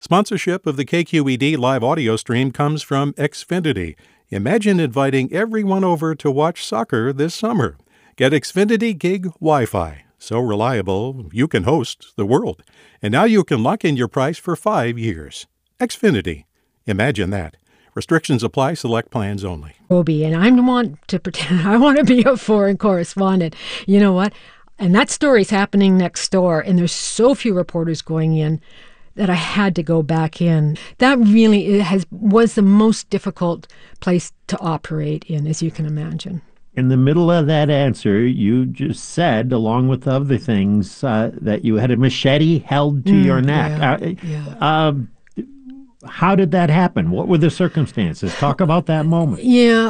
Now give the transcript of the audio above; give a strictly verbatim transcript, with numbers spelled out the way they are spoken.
Sponsorship of the K Q E D live audio stream comes from Xfinity. Imagine inviting everyone over to watch soccer this summer. Get Xfinity Gig Wi-Fi. So reliable, you can host the world. And now you can lock in your price for five years. Xfinity. Imagine that. Restrictions apply. Select plans only. Obi, and I want to pretend I want to be a foreign correspondent. You know what? And that story's happening next door, and there's so few reporters going in that I had to go back in. That really has was the most difficult place to operate in, as you can imagine. In the middle of that answer, you just said, along with other things, uh, that you had a machete held to mm, your neck. Yeah, uh, yeah. Uh, how did that happen? What were the circumstances? Talk about that moment. Yeah,